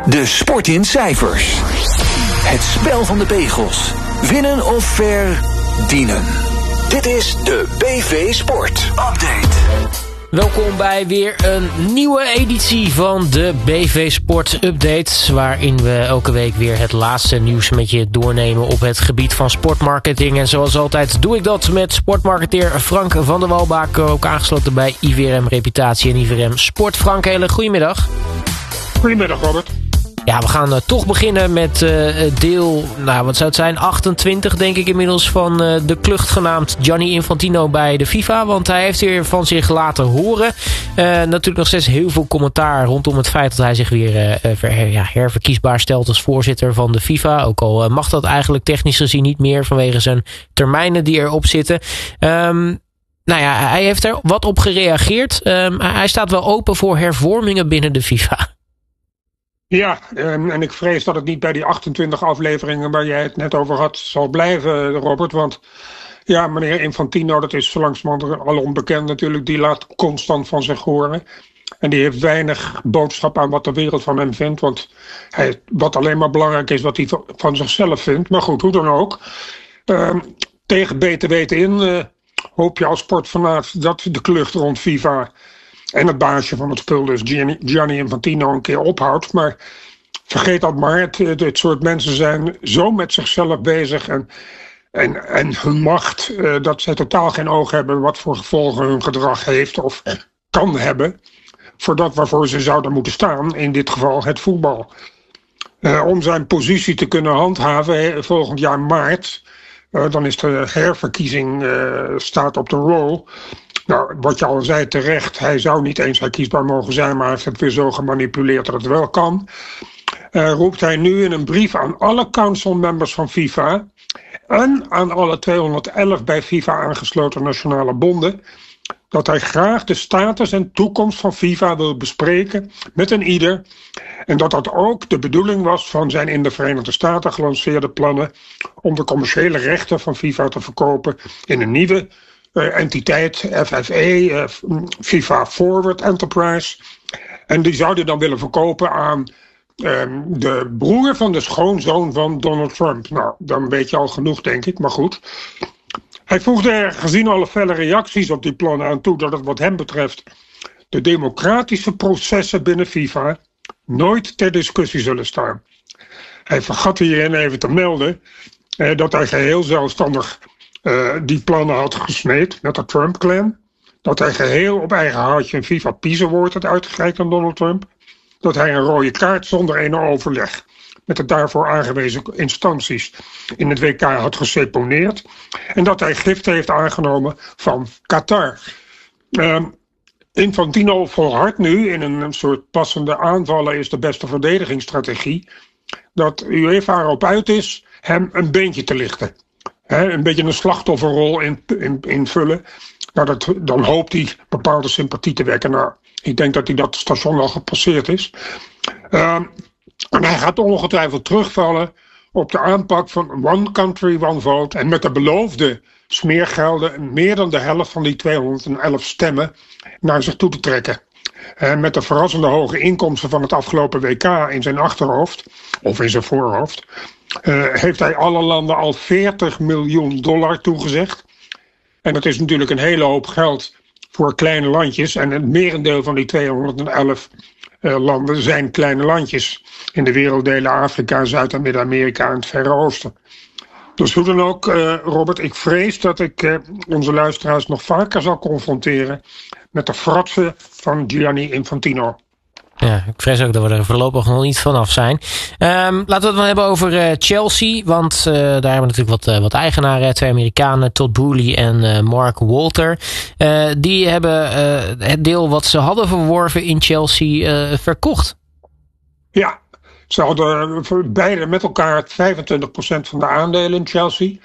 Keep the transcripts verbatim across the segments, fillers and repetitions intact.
De sport in cijfers. Het spel van de pegels. Winnen of verdienen. Dit is de B V Sport Update. Welkom bij weer een nieuwe editie van de B V Sport Update, waarin we elke week weer het laatste nieuws met je doornemen op het gebied van sportmarketing. En zoals altijd doe ik dat met sportmarketeer Frank van der Walbaak, ook aangesloten bij I V R M Reputatie en I V R M Sport. Frank, hele goedemiddag. Goedemiddag, Robert. Ja, we gaan uh, toch beginnen met uh, deel, nou wat zou het zijn, achtentwintig denk ik inmiddels van uh, de klucht genaamd Gianni Infantino bij de FIFA. Want hij heeft weer van zich laten horen. Uh, natuurlijk nog steeds heel veel commentaar rondom het feit dat hij zich weer uh, ver, ja, herverkiesbaar stelt als voorzitter van de FIFA. Ook al uh, mag dat eigenlijk technisch gezien niet meer vanwege zijn termijnen die erop zitten. Um, nou ja, hij heeft er wat op gereageerd. Um, hij staat wel open voor hervormingen binnen de FIFA. Ja, en, en ik vrees dat het niet bij die achtentwintig afleveringen waar jij het net over had zal blijven, Robert. Want ja, meneer Infantino, dat is zo langzamerhand al onbekend natuurlijk, die laat constant van zich horen. En die heeft weinig boodschap aan wat de wereld van hem vindt. Want hij, wat alleen maar belangrijk is wat hij van zichzelf vindt. Maar goed, hoe dan ook. Uh, tegen beter weten in uh, hoop je als sportfanaat dat de klucht rond FIFA en het baasje van het spul, dus Gianni, Gianni Infantino, een keer ophoudt. Maar vergeet dat maar, het, het, het soort mensen zijn zo met zichzelf bezig en, en, en hun macht, uh, dat zij totaal geen oog hebben wat voor gevolgen hun gedrag heeft of kan hebben voor dat waarvoor ze zouden moeten staan, in dit geval het voetbal. Uh, om zijn positie te kunnen handhaven volgend jaar maart, uh, dan is de herverkiezing uh, staat op de roll. Nou, wat je al zei terecht, hij zou niet eens herkiesbaar mogen zijn, maar hij heeft het weer zo gemanipuleerd dat het wel kan. Uh, roept hij nu in een brief aan alle council members van FIFA en aan alle tweehonderdelf bij FIFA aangesloten nationale bonden, dat hij graag de status en toekomst van FIFA wil bespreken met een ieder. En dat dat ook de bedoeling was van zijn in de Verenigde Staten gelanceerde plannen om de commerciële rechten van FIFA te verkopen in een nieuwe Uh, entiteit, F F E, uh, FIFA Forward Enterprise. En die zou hij dan willen verkopen aan uh, de broer van de schoonzoon van Donald Trump. Nou, dan weet je al genoeg, denk ik, maar goed. Hij voegde er, gezien alle felle reacties op die plannen aan toe, dat het wat hem betreft de democratische processen binnen FIFA nooit ter discussie zullen staan. Hij vergat hierin even te melden uh, dat hij geheel zelfstandig Uh, die plannen had gesmeed met de Trump-clan. Dat hij geheel op eigen houtje een FIFA Peace Award had uitgereikt aan Donald Trump. Dat hij een rode kaart zonder enig overleg met de daarvoor aangewezen instanties in het W K had geseponeerd. En dat hij giften heeft aangenomen van Qatar. Uh, Infantino volhardt nu in een soort passende aanvallen is de beste verdedigingsstrategie. Dat UEFA erop uit is hem een beentje te lichten. He, een beetje een slachtofferrol in, in, invullen. Nou, dat, dan hoopt hij bepaalde sympathie te wekken. Nou, ik denk dat hij dat station al gepasseerd is. Uh, en hij gaat ongetwijfeld terugvallen op de aanpak van One Country, One Vote. En met de beloofde smeergelden meer dan de helft van die tweehonderdelf stemmen naar zich toe te trekken. En met de verrassende hoge inkomsten van het afgelopen W K in zijn achterhoofd, of in zijn voorhoofd, Uh, heeft hij alle landen al veertig miljoen dollar toegezegd. En dat is natuurlijk een hele hoop geld voor kleine landjes. En het merendeel van die tweehonderdelf uh, landen zijn kleine landjes in de werelddelen Afrika, Zuid- en Midden-Amerika en het Verre Oosten. Dus hoe dan ook, uh, Robert, ik vrees dat ik uh, onze luisteraars nog vaker zal confronteren met de fratsen van Gianni Infantino. Ja, ik vrees ook dat we er voorlopig nog niet vanaf zijn. Um, laten we het wel hebben over uh, Chelsea. Want uh, daar hebben we natuurlijk wat, uh, wat eigenaren. Twee Amerikanen, Todd Boehly en uh, Mark Walter. Uh, die hebben uh, het deel wat ze hadden verworven in Chelsea uh, verkocht. Ja, ze hadden beide met elkaar vijfentwintig procent van de aandelen in Chelsea.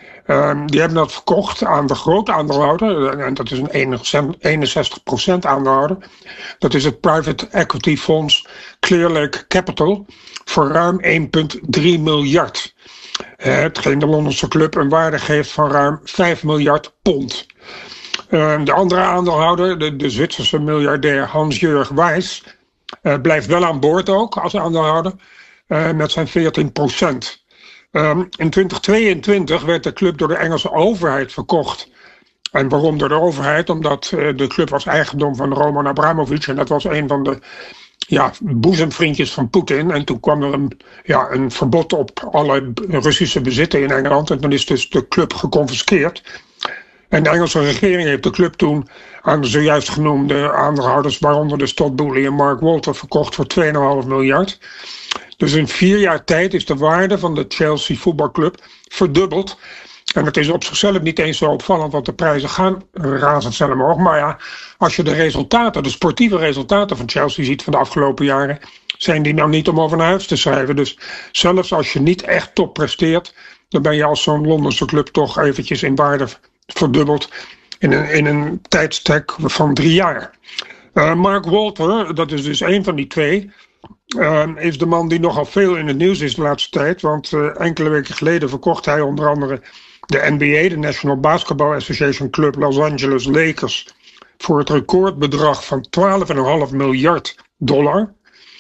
Um, die hebben dat verkocht aan de grote aandeelhouder. En dat is een eenenzestig procent aandeelhouder. Dat is het private equity fonds Clear Lake Capital. Voor ruim één komma drie miljard. Uh, hetgeen de Londense club een waarde geeft van ruim vijf miljard pond. Uh, de andere aandeelhouder, de, de Zwitserse miljardair Hans-Jörg Wijs, Uh, blijft wel aan boord ook als aandeelhouder uh, met zijn veertien procent. Um, in twintig tweeëntwintig werd de club door de Engelse overheid verkocht. En waarom door de overheid? Omdat uh, de club was eigendom van Roman Abramovich. En dat was een van de ja, boezemvriendjes van Poetin. En toen kwam er een, ja, een verbod op alle Russische bezitten in Engeland. En dan is dus de club geconfiskeerd. En de Engelse regering heeft de club toen aan de zojuist genoemde aandeelhouders, waaronder de Todd Boehly en Mark Walter, verkocht voor twee komma vijf miljard. Dus in vier jaar tijd is de waarde van de Chelsea voetbalclub verdubbeld. En het is op zichzelf niet eens zo opvallend, want de prijzen gaan razendsnel omhoog. Maar ja, als je de resultaten, de sportieve resultaten van Chelsea ziet van de afgelopen jaren, zijn die nou niet om over naar huis te schrijven. Dus zelfs als je niet echt top presteert, dan ben je als zo'n Londense club toch eventjes in waarde verdubbeld in een, in een tijdstek van drie jaar. Uh, Mark Walter, dat is dus een van die twee, uh, is de man die nogal veel in het nieuws is de laatste tijd. Want uh, enkele weken geleden verkocht hij onder andere de N B A, de National Basketball Association Club Los Angeles Lakers, voor het recordbedrag van twaalf komma vijf miljard dollar.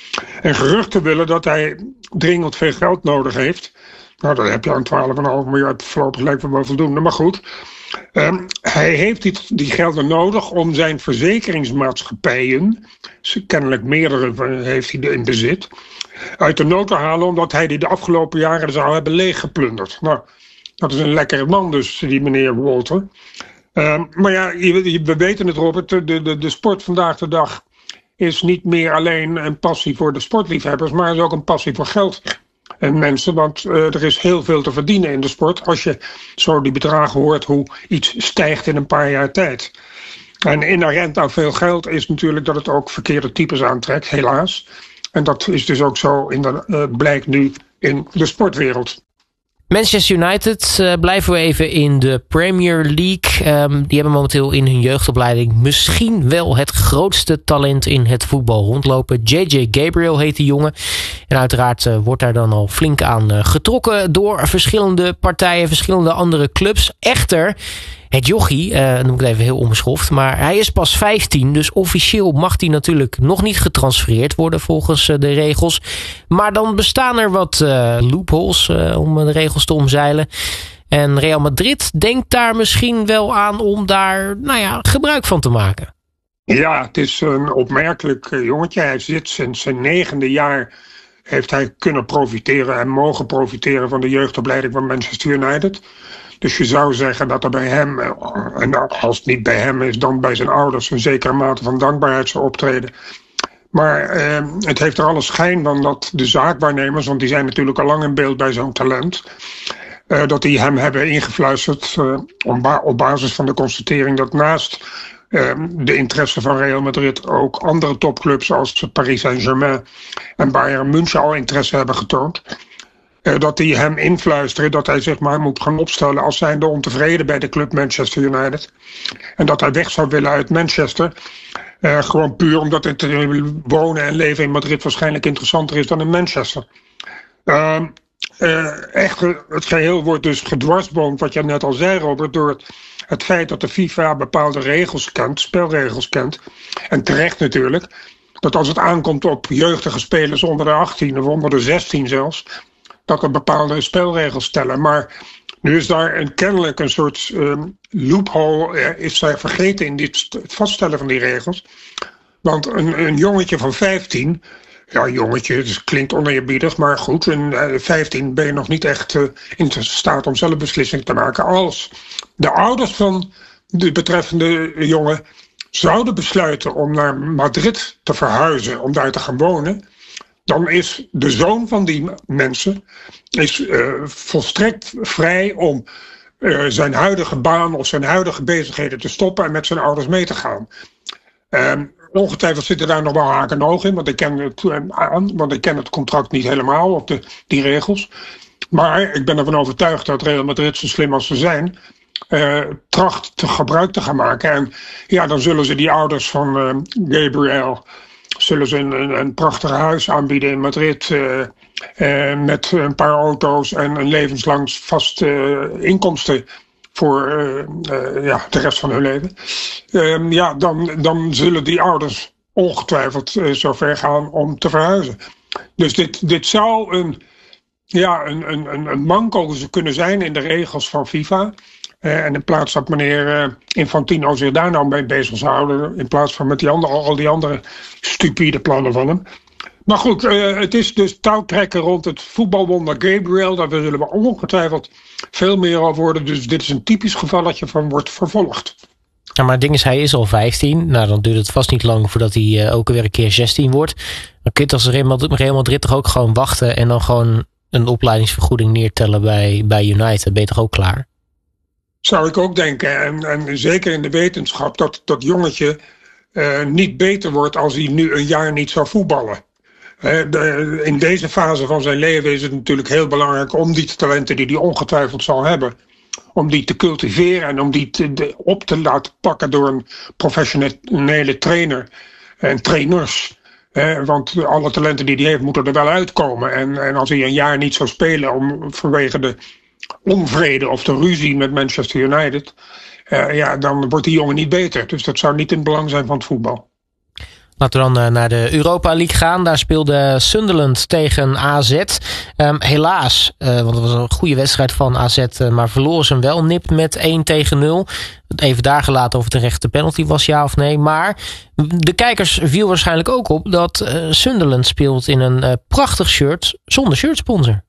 En geruchten willen dat hij dringend veel geld nodig heeft. Nou, dan heb je aan twaalf komma vijf miljard voorlopig lijkt me wel voldoende, maar goed. Um, hij heeft die, die gelden nodig om zijn verzekeringsmaatschappijen, kennelijk meerdere heeft hij in bezit, uit de nood te halen, omdat hij die de afgelopen jaren zou hebben leeggeplunderd. Nou, dat is een lekkere man dus, die meneer Walter. Um, maar ja, we weten het, Robert, de, de, de sport vandaag de dag is niet meer alleen een passie voor de sportliefhebbers, maar is ook een passie voor geld. En mensen, want uh, er is heel veel te verdienen in de sport als je zo die bedragen hoort hoe iets stijgt in een paar jaar tijd. En inherent aan veel geld is natuurlijk dat het ook verkeerde types aantrekt, helaas. En dat is dus ook zo, in de, uh, blijkt nu in de sportwereld. Manchester United, uh, blijven we even in de Premier League. Um, die hebben momenteel in hun jeugdopleiding misschien wel het grootste talent in het voetbal rondlopen. J J Gabriel heet die jongen. En uiteraard uh, wordt daar dan al flink aan uh, getrokken door verschillende partijen, verschillende andere clubs. Echter, het jochie, uh, noem ik het even heel onbeschoft, maar hij is pas vijftien, dus officieel mag hij natuurlijk nog niet getransfereerd worden volgens uh, de regels. Maar dan bestaan er wat uh, loopholes uh, om de regels te omzeilen. En Real Madrid denkt daar misschien wel aan om daar nou ja, gebruik van te maken. Ja, het is een opmerkelijk jongetje. Hij zit sinds zijn negende jaar, heeft hij kunnen profiteren en mogen profiteren van de jeugdopleiding van Manchester United. Dus je zou zeggen dat er bij hem, en als het niet bij hem is, dan bij zijn ouders een zekere mate van dankbaarheid zou optreden. Maar eh, het heeft er alle schijn van dat de zaakwaarnemers, want die zijn natuurlijk al lang in beeld bij zo'n talent, eh, dat die hem hebben ingefluisterd uh, op, ba- op basis van de constatering dat naast uh, de interesse van Real Madrid ook andere topclubs zoals Paris Saint-Germain en Bayern München al interesse hebben getoond. Uh, dat die hem influisteren dat hij zich maar moet gaan opstellen als zijnde ontevreden bij de club Manchester United. En dat hij weg zou willen uit Manchester. Uh, gewoon puur omdat het uh, wonen en leven in Madrid waarschijnlijk interessanter is dan in Manchester. Uh, uh, echter, het geheel wordt dus gedwarsboomd, wat je net al zei, Robert, door het, het feit dat de FIFA bepaalde regels kent, spelregels kent. En terecht natuurlijk, dat als het aankomt op jeugdige spelers onder de achttien of onder de zestien zelfs, dat er bepaalde spelregels stellen. Maar nu is daar een, kennelijk een soort um, loophole, eh, is zij vergeten in dit, het vaststellen van die regels. Want een, een jongetje van vijftien, ja jongetje, het klinkt oneerbiedig, maar goed, in uh, vijftien ben je nog niet echt uh, in staat om zelf beslissingen te maken. Als de ouders van de betreffende jongen zouden besluiten om naar Madrid te verhuizen, om daar te gaan wonen, dan is de zoon van die mensen is, uh, volstrekt vrij om uh, zijn huidige baan of zijn huidige bezigheden te stoppen en met zijn ouders mee te gaan. Uh, ongetwijfeld zitten daar nog wel haken en ogen in, want ik ken het uh, aan, want ik ken het contract niet helemaal, of de, die regels. Maar ik ben ervan overtuigd dat Real Madrid, zo slim als ze zijn, uh, tracht te gebruik te gaan maken. En ja, dan zullen ze die ouders van uh, Gabriel, zullen ze een, een, een prachtig huis aanbieden in Madrid uh, uh, met een paar auto's en een levenslang vaste uh, inkomsten voor uh, uh, ja, de rest van hun leven. Uh, ja, dan, dan zullen die ouders ongetwijfeld uh, zover gaan om te verhuizen. Dus dit, dit zou een, ja, een, een, een manco kunnen zijn in de regels van FIFA. Uh, en in plaats dat meneer uh, Infantino zich daar nou mee bezig zou houden, in plaats van met die andere, al die andere stupide plannen van hem. Maar goed, uh, het is dus touwtrekken rond het voetbalwonder Gabriel. Daar zullen we ongetwijfeld veel meer over worden. Dus dit is een typisch geval dat je van wordt vervolgd. Ja, maar het ding is, hij is al vijftien. Nou, dan duurt het vast niet lang voordat hij uh, ook weer een keer zestien wordt. Dan kun je als Real Madrid toch ook gewoon wachten en dan gewoon een opleidingsvergoeding neertellen bij, bij United. Ben je toch ook klaar? Zou ik ook denken. En, en zeker in de wetenschap dat dat jongetje uh, niet beter wordt als hij nu een jaar niet zou voetballen. Uh, de, in deze fase van zijn leven is het natuurlijk heel belangrijk om die talenten die hij ongetwijfeld zal hebben, om die te cultiveren en om die te, de, op te laten pakken door een professionele trainer en trainers. Eh, want alle talenten die hij heeft moeten er wel uitkomen. En, en als hij een jaar niet zou spelen om, vanwege de onvrede of de ruzie met Manchester United, uh, ja, dan wordt die jongen niet beter. Dus dat zou niet in het belang zijn van het voetbal. Laten we dan uh, naar de Europa League gaan. Daar speelde Sunderland tegen A Z. Um, helaas, uh, want het was een goede wedstrijd van A Z, uh, maar verloren ze hem wel nipt met één tegen nul. Even daar gelaten of het een rechte penalty was, ja of nee. Maar de kijkers viel waarschijnlijk ook op dat uh, Sunderland speelt in een uh, prachtig shirt zonder shirtsponsor.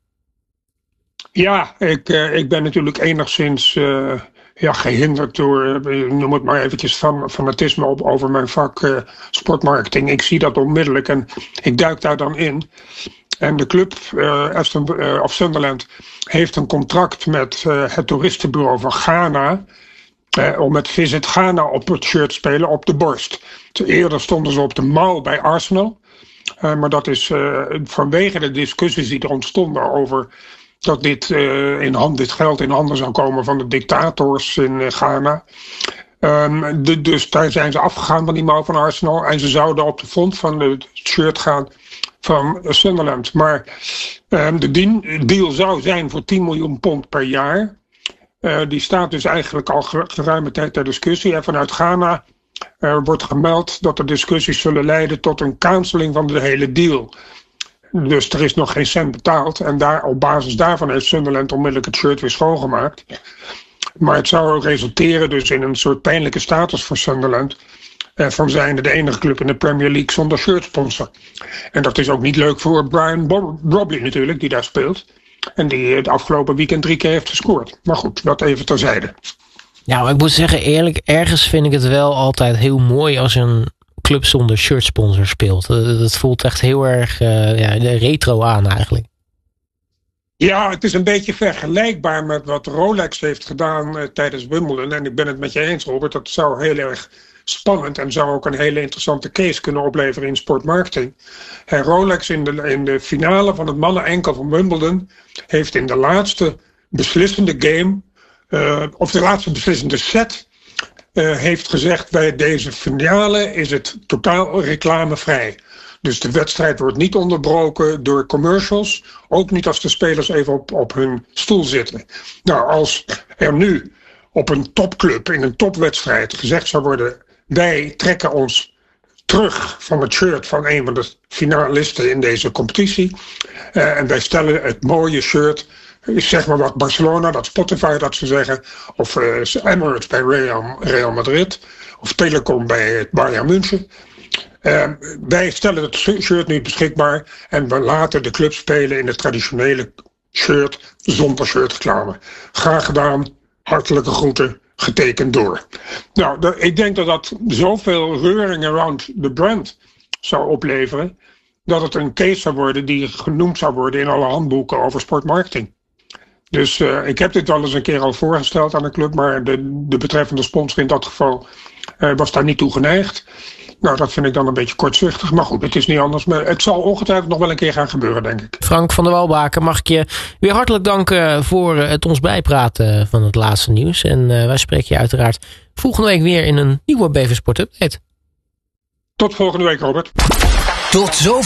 Ja, ik, uh, ik ben natuurlijk enigszins uh, ja, gehinderd door, uh, noem het maar eventjes, van fanatisme op over mijn vak uh, sportmarketing. Ik zie dat onmiddellijk en ik duik daar dan in. En de club, uh, Aston, uh, of Sunderland, heeft een contract met uh, het toeristenbureau van Ghana, uh, om met Visit Ghana op het shirt te spelen op de borst. Eerder stonden ze op de mouw bij Arsenal. Uh, maar dat is uh, vanwege de discussies die er ontstonden over dat dit, uh, in hand, dit geld in handen zou komen van de dictators in uh, Ghana. Um, de, dus daar zijn ze afgegaan van die mouw van Arsenal. En ze zouden op de front van het shirt gaan van Sunderland. Maar um, de deal zou zijn voor tien miljoen pond per jaar. Uh, die staat dus eigenlijk al geruime tijd ter discussie. En vanuit Ghana uh, wordt gemeld dat de discussies zullen leiden tot een cancelling van de hele deal. Dus er is nog geen cent betaald. En daar, op basis daarvan heeft Sunderland onmiddellijk het shirt weer schoongemaakt. Maar het zou resulteren dus in een soort pijnlijke status voor Sunderland. Eh, van zijnde de enige club in de Premier League zonder shirtsponsor. En dat is ook niet leuk voor Brian Brobby natuurlijk, die daar speelt. En die het afgelopen weekend drie keer heeft gescoord. Maar goed, dat even terzijde. Ja, maar ik moet zeggen, eerlijk, ergens vind ik het wel altijd heel mooi als een club zonder shirtsponsor speelt. Dat voelt echt heel erg uh, ja, retro aan eigenlijk. Ja, het is een beetje vergelijkbaar met wat Rolex heeft gedaan uh, tijdens Wimbledon. En ik ben het met je eens, Robert. Dat zou heel erg spannend en zou ook een hele interessante case kunnen opleveren in sportmarketing. En Rolex in de, in de finale van het mannen-enkel van Wimbledon heeft in de laatste beslissende game, uh, of de laatste beslissende set, Uh, heeft gezegd, bij deze finale is het totaal reclamevrij. Dus de wedstrijd wordt niet onderbroken door commercials. Ook niet als de spelers even op, op hun stoel zitten. Nou, als er nu op een topclub in een topwedstrijd gezegd zou worden, wij trekken ons terug van het shirt van een van de finalisten in deze competitie. Uh, en wij stellen het mooie shirt, zeg maar wat Barcelona, dat Spotify dat ze zeggen, of uh, Emirates bij Real, Real Madrid, of Telecom bij het Bayern München. Uh, wij stellen het shirt nu beschikbaar en we laten de club spelen in het traditionele shirt zonder shirtreclame. Graag gedaan, hartelijke groeten, getekend door. Nou, de, ik denk dat dat zoveel reuring around the brand zou opleveren, dat het een case zou worden die genoemd zou worden in alle handboeken over sportmarketing. Dus uh, ik heb dit wel eens een keer al voorgesteld aan de club, maar de, de betreffende sponsor in dat geval uh, was daar niet toe geneigd. Nou, dat vind ik dan een beetje kortzichtig, maar goed, het is niet anders. Maar het zal ongetwijfeld nog wel een keer gaan gebeuren, denk ik. Frank van der Walbaken, mag ik je weer hartelijk danken voor het ons bijpraten van het laatste nieuws. En uh, wij spreken je uiteraard volgende week weer in een nieuwe B V Sport Update. Tot volgende week, Robert. Tot zo.